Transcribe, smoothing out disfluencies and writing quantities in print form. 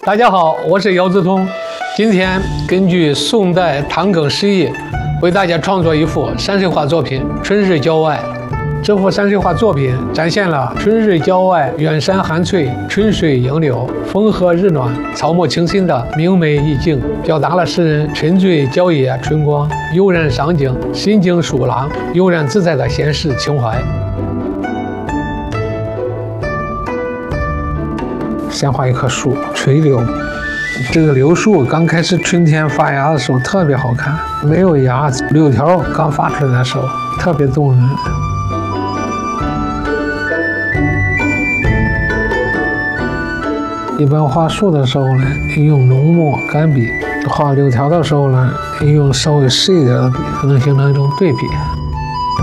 大家好，我是姚志通。今天根据宋代唐耿诗意，为大家创作一幅山水画作品《春日郊外》。这幅山水画作品展现了春日郊外远山寒翠、春水迎柳、风和日暖、草木清新的明媚意境，表达了诗人沉醉郊野春光、悠然赏景、心静舒朗、悠然自在的闲适情怀。先画一棵树，垂柳。这个柳树刚开始春天发芽的时候特别好看，没有芽，柳条刚发出来的时候特别动人。一般画树的时候呢，用浓墨干笔；画柳条的时候呢，用稍微湿一点的笔，可能形成一种对比。